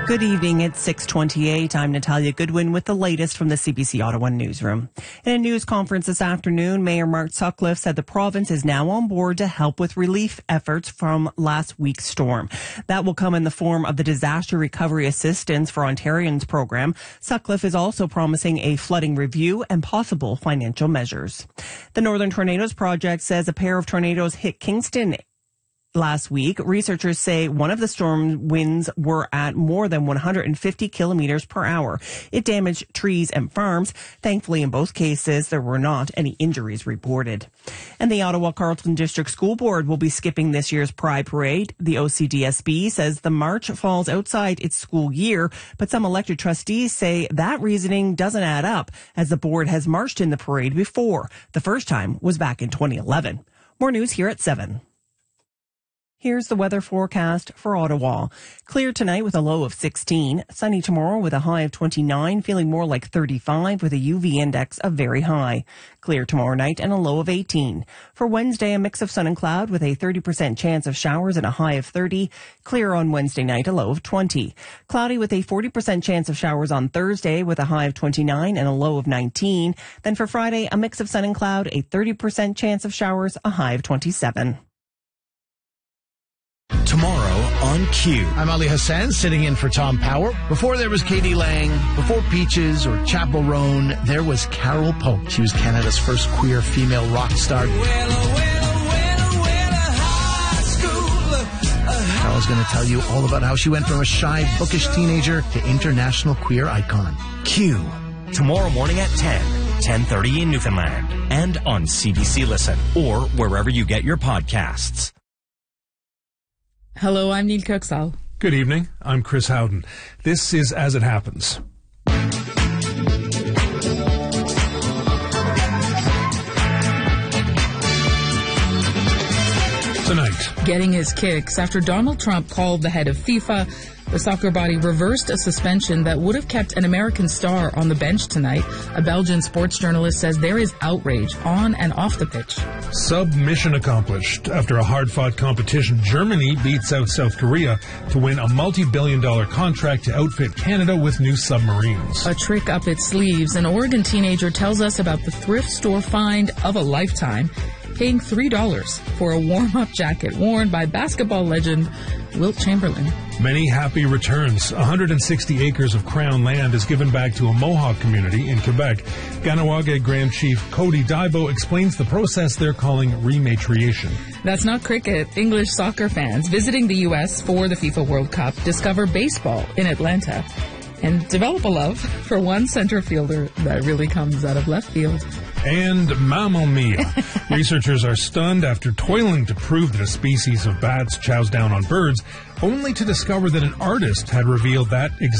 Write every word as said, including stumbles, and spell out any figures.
Good evening. It's six twenty-eight. I'm Natalia Goodwin with the latest from the C B C Ottawa newsroom. In a news conference this afternoon, Mayor Mark Sutcliffe said the province is now on board to help with relief efforts from last week's storm. That will come in the form of the Disaster Recovery Assistance for Ontarians program. Sutcliffe is also promising a flooding review and possible financial measures. The Northern Tornadoes Project says a pair of tornadoes hit Kingston last week. Researchers say one of the storm winds were at more than one hundred fifty kilometers per hour. It damaged trees and farms. Thankfully, in both cases, there were not any injuries reported. And the Ottawa Carleton District School Board will be skipping this year's Pride Parade. The O C D S B says the march falls outside its school year, but some elected trustees say that reasoning doesn't add up, as the board has marched in the parade before. The first time was back in twenty eleven. More news here at seven. Here's the weather forecast for Ottawa. Clear tonight with a low of sixteen. Sunny tomorrow with a high of twenty-nine, feeling more like thirty-five with a U V index of very high. Clear tomorrow night and a low of eighteen. For Wednesday, a mix of sun and cloud with a thirty percent chance of showers and a high of thirty. Clear on Wednesday night, a low of twenty. Cloudy with a forty percent chance of showers on Thursday with a high of twenty-nine and a low of nineteen. Then for Friday, a mix of sun and cloud, a thirty percent chance of showers, a high of twenty-seven. Tomorrow on Q. I'm Ali Hassan, sitting in for Tom Power. Before there was Katie Lang, before Peaches or Chappell Roan, there was Carol Pope. She was Canada's first queer female rock star. Well, well, well, well, Carol's going to tell you all about how she went from a shy, bookish teenager to international queer icon. Q. Tomorrow morning at ten, ten thirty in Newfoundland, and on C B C Listen, or wherever you get your podcasts. Hello, I'm Neil Kirksall. Good evening. I'm Chris Howden. This is As It Happens. Tonight. Getting his kicks after Donald Trump called the head of FIFA. The soccer body reversed a suspension that would have kept an American star on the bench tonight. A Belgian sports journalist says there is outrage on and off the pitch. Submission accomplished. After a hard-fought competition, Germany beats out South Korea to win a multi-billion dollar contract to outfit Canada with new submarines. A trick up its sleeves. An Oregon teenager tells us about the thrift store find of a lifetime, paying three dollars for a warm-up jacket worn by basketball legend Wilt Chamberlain. Many happy returns. one hundred sixty acres of Crown land is given back to a Mohawk community in Quebec. Ganawage Grand Chief Cody Daibo explains the process they're calling rematriation. That's not cricket. English soccer fans visiting the U S for the FIFA World Cup discover baseball in Atlanta and develop a love for one center fielder that really comes out of left field. And Mamma Mia. Researchers are stunned after toiling to prove that a species of bats chows down on birds, only to discover that an artist had revealed that exactly.